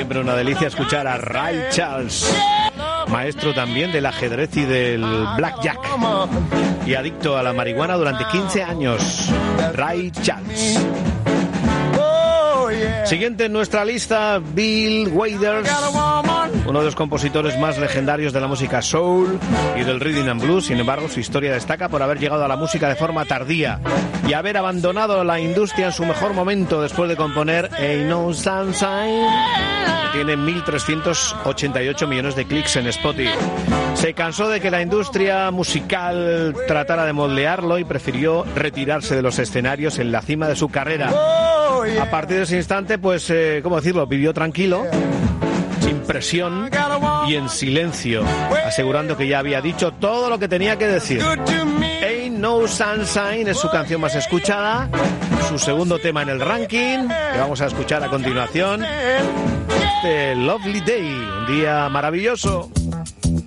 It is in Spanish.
siempre una delicia escuchar a Ray Charles, maestro también del ajedrez y del blackjack, y adicto a la marihuana durante 15 años. Ray Charles. Siguiente en nuestra lista, Bill Withers, uno de los compositores más legendarios de la música soul y del rhythm and blues. Sin embargo, su historia destaca por haber llegado a la música de forma tardía y haber abandonado la industria en su mejor momento después de componer Ain't No Sunshine, que tiene 1.388 millones de clics en Spotify. Se cansó de que la industria musical tratara de moldearlo y prefirió retirarse de los escenarios en la cima de su carrera. A partir de ese instante, pues, ¿cómo decirlo? Vivió tranquilo, sin presión y en silencio, asegurando que ya había dicho todo lo que tenía que decir. Ain't No Sunshine es su canción más escuchada, su segundo tema en el ranking, que vamos a escuchar a continuación. Lovely Day, un día maravilloso.